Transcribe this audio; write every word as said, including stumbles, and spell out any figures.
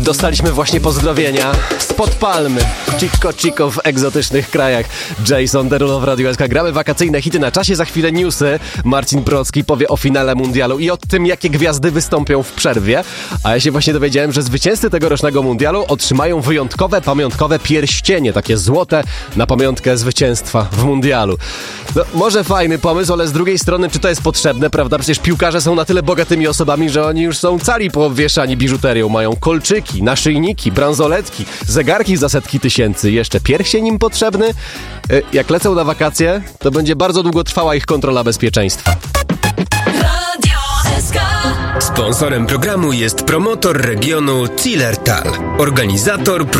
Dostaliśmy właśnie pozdrowienia spod palmy. Chico Chico w egzotycznych krajach. Jason Derulo w Radiu S K. Gramy wakacyjne hity na czasie, za chwilę newsy. Marcin Procki powie o finale mundialu i o tym, jakie gwiazdy wystąpią w przerwie. A ja się właśnie dowiedziałem, że zwycięzcy tegorocznego mundialu otrzymają wyjątkowe, pamiątkowe pierścienie, takie złote, na pamiątkę zwycięstwa w mundialu. No, może fajny pomysł, ale z drugiej strony, czy to jest potrzebne, prawda? Przecież piłkarze są na tyle bogatymi osobami, że oni już są cali powieszani biżuterią. Mają kolczyki, naszyjniki, bransoletki, zegarki za setki tysięcy. Jeszcze pierścień im potrzebny? Jak lecą na wakacje, to będzie bardzo długo trwała ich kontrola bezpieczeństwa. Sponsorem programu jest promotor regionu Zillertal, organizator